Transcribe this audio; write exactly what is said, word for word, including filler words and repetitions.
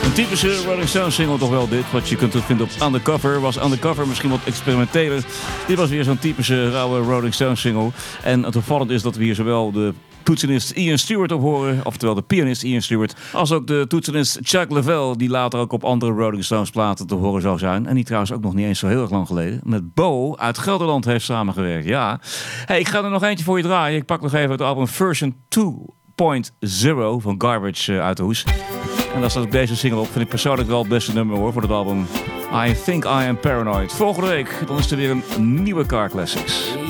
Een typische Rolling Stones single toch wel dit. Wat je kunt terugvinden op Undercover. Was Undercover misschien wat experimenteler. Dit was weer zo'n typische rauwe Rolling Stones single. En het opvallend is dat we hier zowel de toetsenist Ian Stewart op horen, oftewel de pianist Ian Stewart, als ook de toetsenist Chuck Leavell, die later ook op andere Rolling Stones platen te horen zou zijn. En die trouwens ook nog niet eens zo heel erg lang geleden met Bo uit Gelderland heeft samengewerkt. Ja. Hey, ik ga er nog eentje voor je draaien. Ik pak nog even het album Version twee punt nul van Garbage uit de hoes. En daar staat ook deze single op. Vind ik persoonlijk wel het beste nummer hoor voor het album I Think I Am Paranoid. Volgende week dan is er weer een nieuwe Car Classics.